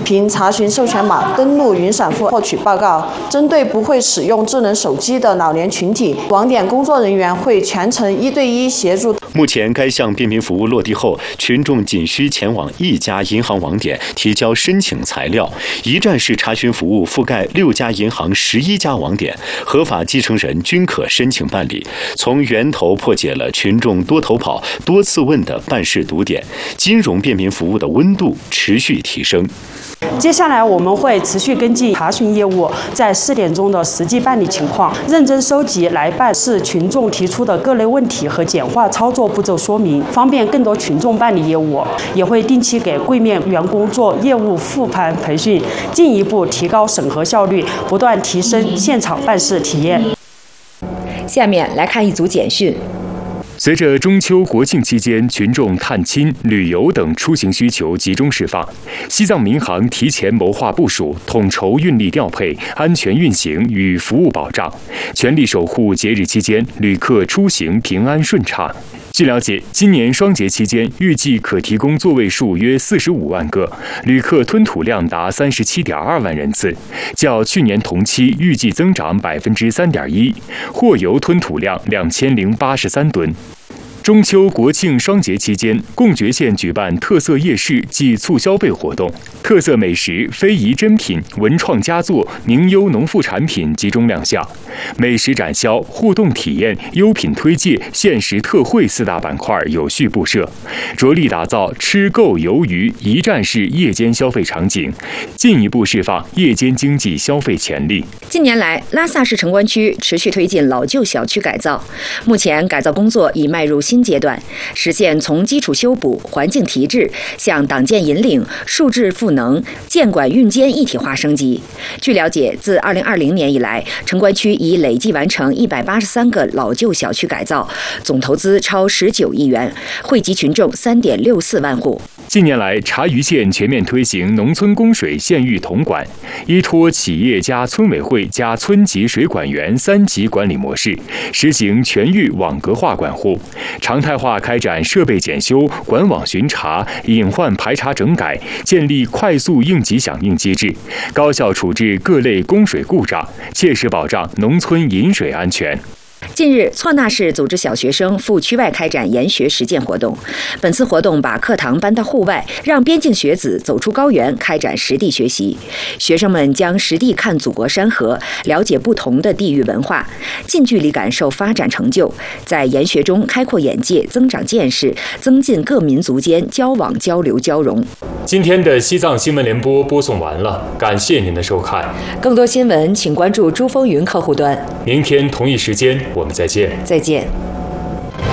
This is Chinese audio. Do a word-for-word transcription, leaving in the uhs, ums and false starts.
凭查询授权码登录云闪付获取报告。针对不会使用智能手机的老年群体，网点工作人员会全程一对一协助。 目前，该项便民服务落地后，群众仅需前往一家银行网点提交申请材料，一站式查询服务覆盖六家银行十一家网点，合法继承人均可申请办理，从源头破解了群众多投跑、多次问的办事堵点，金融便民服务的温度持续提升。 接下来我们会持续跟进查询业务在试点中的实际办理情况，认真收集来办事群众提出的各类问题和简化操作步骤说明，方便更多群众办理业务。也会定期给柜面员工做业务复盘培训，进一步提高审核效率，不断提升现场办事体验。 下面来看一组简讯。 随着中秋国庆期间群众探亲、旅游等出行需求集中释放，西藏民航提前谋划部署，统筹运力调配、安全运行与服务保障，全力守护节日期间旅客出行平安顺畅。据了解，今年双节期间预计可提供座位数约四十五万个，旅客吞吐量达三十七点二万人次，较去年同期预计增长百分之三点一，货邮吞吐量两千零八十三吨。中秋国庆双节期间，贡觉县举办特色夜市暨促消费活动，特色美食、非遗珍品、文创佳作、名优农副产品集中亮相，美食展销、互动体验、优品推介、限时特惠四大板块有序布设，着力打造吃购游娱一站式夜间消费场景，进一步释放夜间经济消费潜力。 近年来，拉萨市城关区持续推进老旧小区改造，目前改造工作已迈入新阶段，实现从基础修补、环境提质向党建引领、数质赋能、建管运监一体化升级。据了解，自二零二零年以来，城关区已累计完成一百八十三个老旧小区改造，总投资超十九亿元，惠及群众三点六四万户。 近年来，察隅县全面推行农村供水县域统管，依托企业加村委会加村级水管员三级管理模式，实行全域网格化管护，常态化开展设备检修、管网巡查、隐患排查整改，建立快速应急响应机制，高效处置各类供水故障，切实保障农村饮水安全。 近日，错那市组织小学生赴区外开展研学实践活动。本次活动把课堂搬到户外，让边境学子走出高原，开展实地学习。学生们将实地看祖国山河，了解不同的地域文化，近距离感受发展成就，在研学中开阔眼界、增长见识，增进各民族间交往、交流、交融。 今天的西藏新闻联播播送完了，感谢您的收看。 更多新闻，请关注珠风云客户端。 明天同一时间，我们再见。 再见。